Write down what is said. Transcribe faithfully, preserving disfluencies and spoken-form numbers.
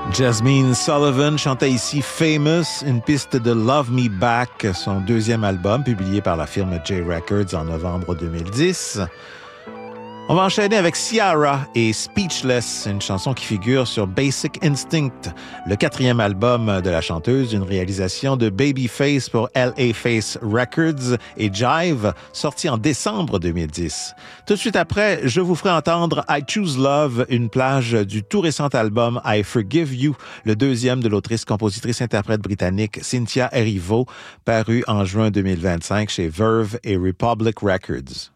Jasmine Sullivan chantait ici Famous, une piste de Love Me Back, son deuxième album publié par la firme J Records en novembre deux mille dix. On va enchaîner avec Ciara et Speechless, une chanson qui figure sur Basic Instinct, le quatrième album de la chanteuse, une réalisation de Babyface pour L A Face Records et Jive, sorti en décembre deux mille dix. Tout de suite après, je vous ferai entendre I Choose Love, une plage du tout récent album I Forgive You, le deuxième de l'autrice-compositrice-interprète britannique Cynthia Erivo, paru en juin deux mille vingt-cinq chez Verve et Republic Records.